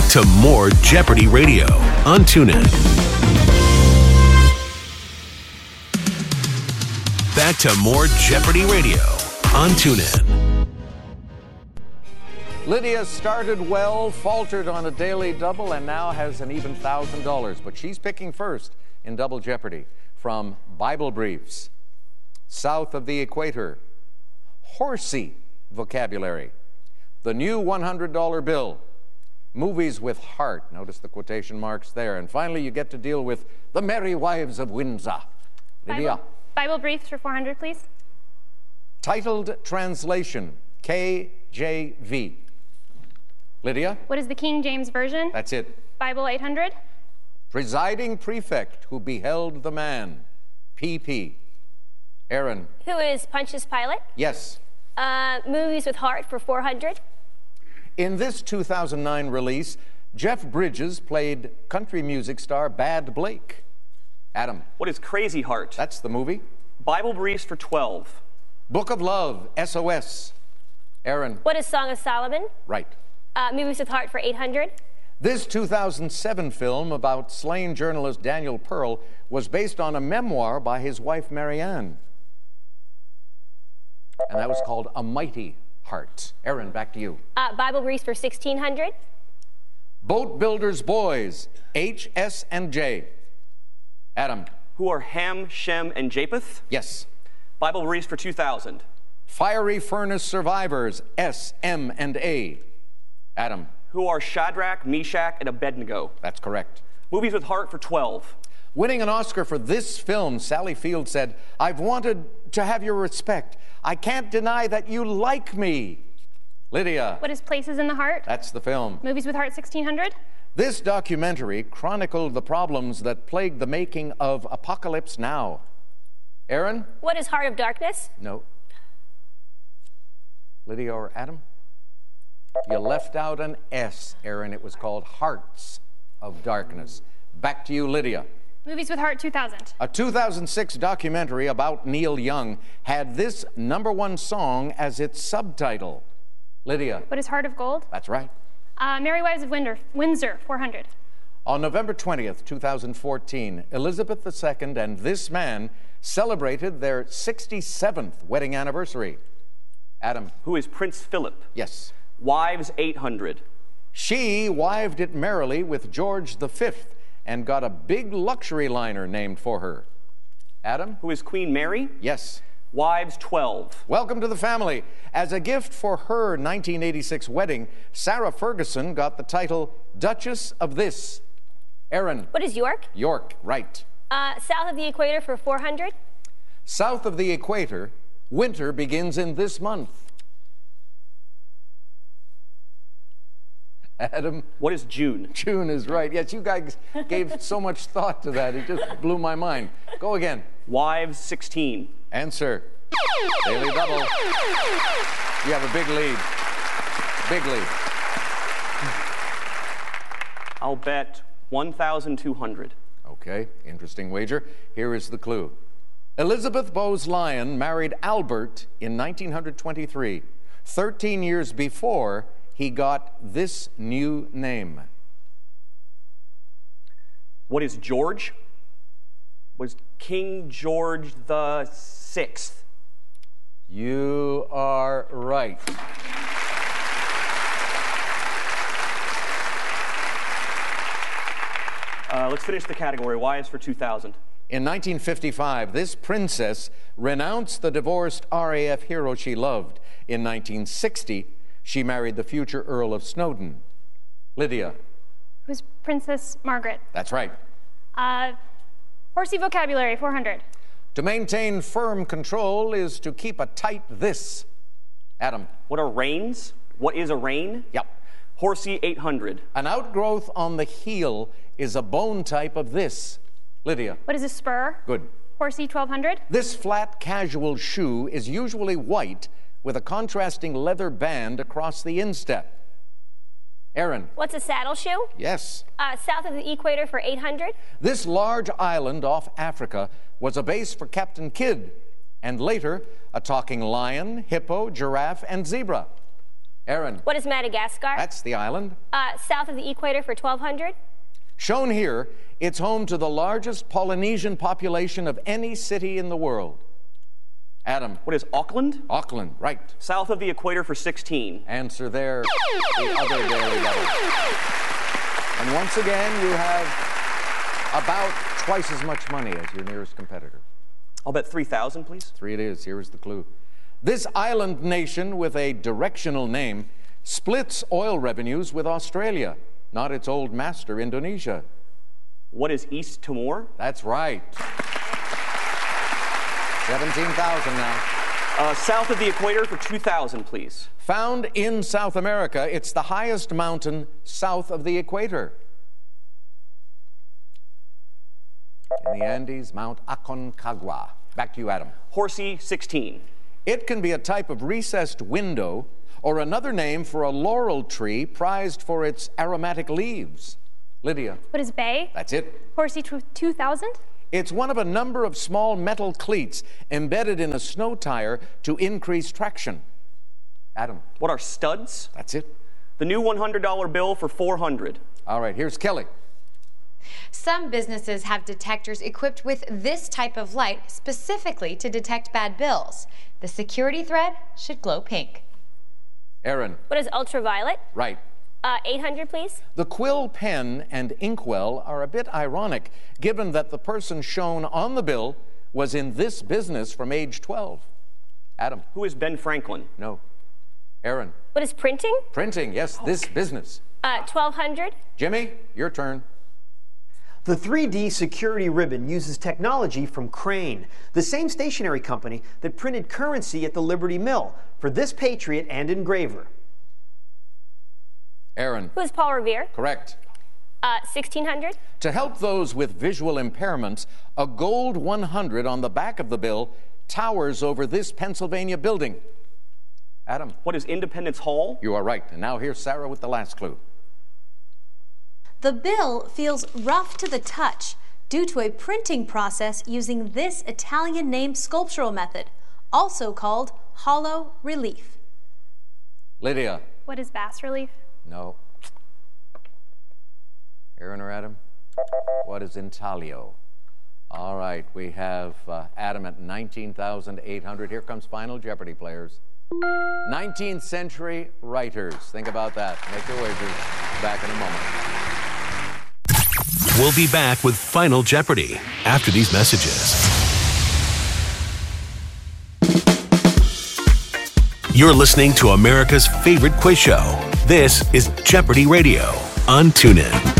back to more Jeopardy Radio on TuneIn. Back to more Jeopardy Radio on TuneIn. Lydia started well, faltered on a daily double, and now has an even $1,000. But she's picking first in Double Jeopardy from Bible Briefs. South of the equator, horsey vocabulary. The new $100 bill. Movies with heart. Notice the quotation marks there. And finally, you get to deal with the Merry Wives of Windsor. Lydia. Bible Briefs for 400, please. Titled translation, KJV. Lydia. What is the King James Version? That's it. Bible 800. Presiding prefect who beheld the man. PP. Aaron. Who is Pontius Pilate? Yes. Movies with heart for 400. In this 2009 release, Jeff Bridges played country music star Bad Blake. Adam. What is Crazy Heart? That's the movie. Bible Briefs for 12. Book of Love, SOS. Aaron. What is Song of Solomon? Right. Movies with heart for 800. This 2007 film about slain journalist Daniel Pearl was based on a memoir by his wife Marianne. And that was called A Mighty Heart. Aaron, back to you. Bible Briefs for 1600. Boat Builders Boys, H, S, and J. Adam. Who are Ham, Shem, and Japheth? Yes. Bible Briefs for 2000. Fiery Furnace Survivors, S, M, and A. Adam. Who are Shadrach, Meshach, and Abednego? That's correct. Movies with heart for 12. Winning an Oscar for this film, Sally Field said, "I've wanted to have your respect. I can't deny that you like me." Lydia. What is Places in the Heart? That's the film. Movies with Heart 1600. This documentary chronicled the problems that plagued the making of Apocalypse Now. Aaron? What is Heart of Darkness? No. Lydia or Adam? You left out an S, Aaron. It was called Hearts of Darkness. Back to you, Lydia. Movies with Heart 2000. A 2006 documentary about Neil Young had this #1 song as its subtitle. Lydia. What is Heart of Gold? That's right. Merry Wives of Windsor 400. On November 20th, 2014, Elizabeth II and this man celebrated their 67th wedding anniversary. Adam. Who is Prince Philip? Yes. Wives 800. She wived it merrily with George V and got a big luxury liner named for her. Adam. Who is Queen Mary? Yes. Wives 12. Welcome to the family. As a gift for her 1986 wedding, Sarah Ferguson got the title Duchess of This. Aaron. What is York? York, right. South of the equator for 400. South of the equator, winter begins in this month. Adam. What is June? June is right. Yes, you guys gave so much thought to that. It just blew my mind. Go again. Wives 16. Answer. Daily double. You have a big lead. Big lead. I'll bet 1,200. Okay, interesting wager. Here is the clue. Elizabeth Bowes-Lyon married Albert in 1923. 13 years before, he got this new name. What is George? Was King George the Sixth? You are right. Let's finish the category. Wives for 2000. In 1955, this princess renounced the divorced RAF hero she loved. In 1960, she married the future Earl of Snowdon. Lydia. Who's Princess Margaret? That's right. Horsey vocabulary 400. To maintain firm control is to keep a tight this. Adam. What are reins? What is a rein? Yep. Horsey 800. An outgrowth on the heel is a bone type of this. Lydia. What is a spur? Good. Horsey 1200. This flat casual shoe is usually white with a contrasting leather band across the instep. Aaron. What's a saddle shoe? Yes. South of the equator for 800. This large island off Africa was a base for Captain Kidd, and later a talking lion, hippo, giraffe, and zebra. Aaron. What is Madagascar? That's the island. South of the equator for 1200. Shown here, it's home to the largest Polynesian population of any city in the world. Adam. What is Auckland? Auckland, right. South of the equator for 16. Answer there, the other daily double. And once again, you have about twice as much money as your nearest competitor. I'll bet 3,000, please. 3 it is. Here is the clue. This island nation with a directional name splits oil revenues with Australia, not its old master, Indonesia. What is East Timor? That's right. 17,000 now. South of the equator for 2,000, please. Found in South America, it's the highest mountain south of the equator. In the Andes, Mount Aconcagua. Back to you, Adam. Horsey 16. It can be a type of recessed window or another name for a laurel tree prized for its aromatic leaves. Lydia. What is bay? That's it. Horsey 2000? It's one of a number of small metal cleats embedded in a snow tire to increase traction. Adam. What are studs? That's it. The new $100 bill for 400. All right, here's Kelly. Some businesses have detectors equipped with this type of light specifically to detect bad bills. The security thread should glow pink. Aaron. What is ultraviolet? Right. 800, please. The quill pen and inkwell are a bit ironic, given that the person shown on the bill was in this business from age 12. Adam. Who is Ben Franklin? No. Aaron. What is printing? Printing, yes, this business. 1200. Jimmy, your turn. The 3D security ribbon uses technology from Crane, the same stationery company that printed currency at the Liberty Mill for this Patriot and engraver. Aaron. Who is Paul Revere? Correct. 1600. To help those with visual impairments, a gold 100 on the back of the bill towers over this Pennsylvania building. Adam. What is Independence Hall? You are right. And now here's Sarah with the last clue. The bill feels rough to the touch due to a printing process using this Italian named sculptural method, also called hollow relief. Lydia. What is bas relief? No. Aaron or Adam? What is intaglio? All right, we have Adam at 19,800. Here comes Final Jeopardy players. 19th century writers. Think about that. Make your wagers. Back in a moment. We'll be back with Final Jeopardy after these messages. You're listening to America's favorite quiz show. This is Jeopardy Radio on TuneIn.